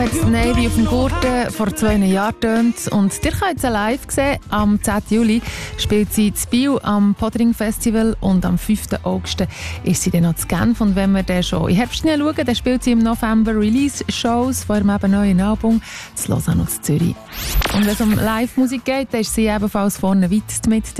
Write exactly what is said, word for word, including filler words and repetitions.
Die Navy auf dem Gurten vor zwei Jahren tönt und ihr könnt sie live sehen. Am zehnten Juli spielt sie in Biel am Podring Festival und am fünften August ist sie dann noch zu Genf. Und wenn wir dann schon in Herbst schauen, dann spielt sie im November Release-Shows von ihrem eben neuen Album zu Lausanne und zu Zürich. Und wenn es um Live-Musik geht, dann ist sie ebenfalls vorne weit mit